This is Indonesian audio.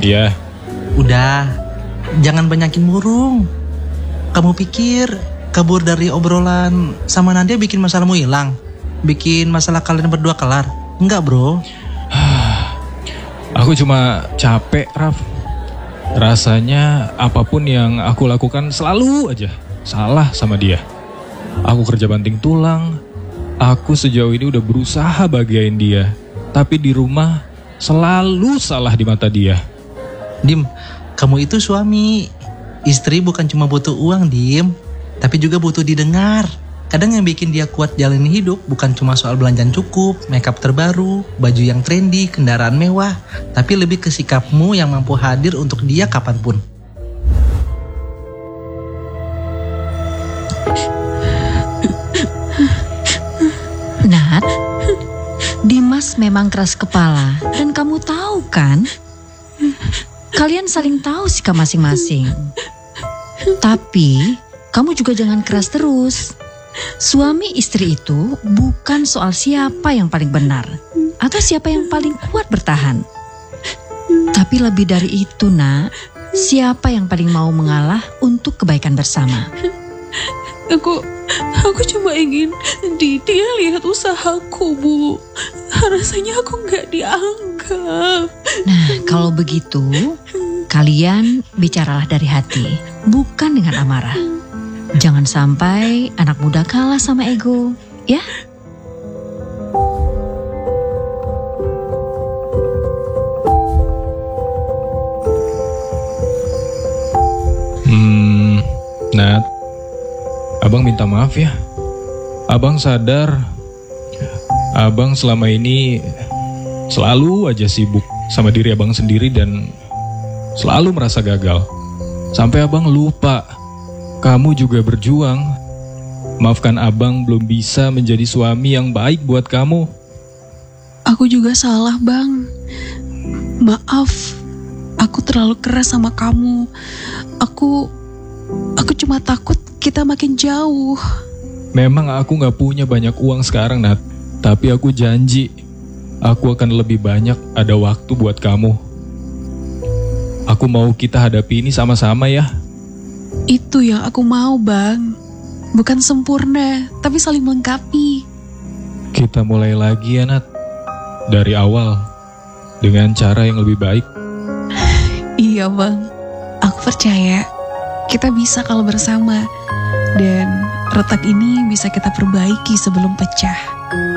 Iya. Udah, jangan banyakin murung. Kamu pikir kabur dari obrolan sama Nadia bikin masalahmu hilang? Bikin masalah kalian berdua kelar? Enggak, bro. Aku cuma capek, Raf. Rasanya apapun yang aku lakukan selalu aja salah sama dia. Aku kerja banting tulang. Aku sejauh ini udah berusaha bahagiain dia. Tapi di rumah selalu salah di mata dia. Dim, kamu itu suami. Istri bukan cuma butuh uang, Dim. Tapi juga butuh didengar. Kadang yang bikin dia kuat jalani hidup bukan cuma soal belanjaan cukup, makeup terbaru, baju yang trendy, kendaraan mewah. Tapi lebih ke sikapmu yang mampu hadir untuk dia kapanpun. Nat, Dimas memang keras kepala dan kamu tahu kan? Kalian saling tahu sikap masing-masing. Tapi kamu juga jangan keras terus. Suami istri itu bukan soal siapa yang paling benar atau siapa yang paling kuat bertahan. Tapi lebih dari itu, Nak, siapa yang paling mau mengalah untuk kebaikan bersama. Aku cuma ingin dia lihat usahaku, Bu. Rasanya aku gak dianggap. Nah, kalau begitu, kalian bicaralah dari hati, bukan dengan amarah. Jangan sampai anak muda kalah sama ego, ya? Nat, Abang minta maaf ya. Abang sadar, Abang selama ini selalu aja sibuk sama diri Abang sendiri dan selalu merasa gagal. Sampai Abang lupa, kamu juga berjuang. Maafkan Abang belum bisa menjadi suami yang baik buat kamu. Aku juga salah, Bang. Maaf, aku terlalu keras sama kamu. Aku cuma takut kita makin jauh. Memang aku gak punya banyak uang sekarang, Nat. Tapi aku janji, aku akan lebih banyak ada waktu buat kamu. Aku mau kita hadapi ini sama-sama ya. Itu yang aku mau, Bang. Bukan sempurna, tapi saling melengkapi. Kita mulai lagi ya, Nat. Dari awal, dengan cara yang lebih baik. Iya, Bang. Aku percaya kita bisa kalau bersama. Dan retak ini bisa kita perbaiki sebelum pecah.